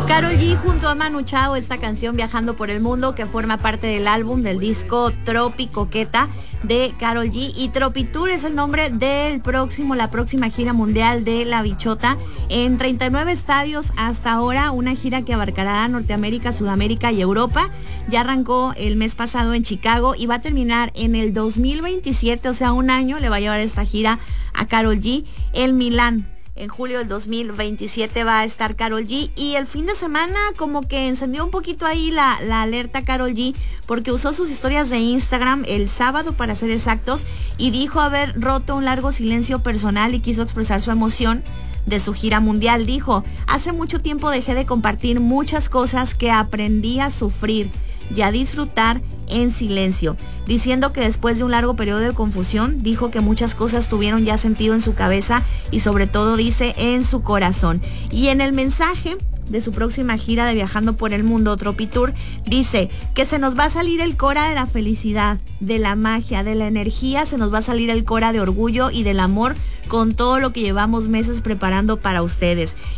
Karol G junto a Manu Chao, esta canción Viajando por el Mundo, que forma parte del álbum del disco Tropi Coqueta de Karol G. Y Tropitour es el nombre la próxima gira mundial de La Bichota, en 39 estadios hasta ahora, una gira que abarcará Norteamérica, Sudamérica y Europa. Ya arrancó el mes pasado en Chicago y va a terminar en el 2027, o sea, un año le va a llevar esta gira a Karol G en Milán. En julio del 2027 va a estar Karol G, y el fin de semana como que encendió un poquito ahí la alerta Karol G, porque usó sus historias de Instagram el sábado, para ser exactos, y dijo haber roto un largo silencio personal y quiso expresar su emoción de su gira mundial. Dijo: hace mucho tiempo dejé de compartir muchas cosas que aprendí a sufrir y a disfrutar en silencio, diciendo que después de un largo periodo de confusión, dijo que muchas cosas tuvieron ya sentido en su cabeza y sobre todo, dice, en su corazón. Y en el mensaje de su próxima gira de Viajando por el Mundo, Tropitour, dice que se nos va a salir el cora de la felicidad, de la magia, de la energía, se nos va a salir el cora de orgullo y del amor con todo lo que llevamos meses preparando para ustedes.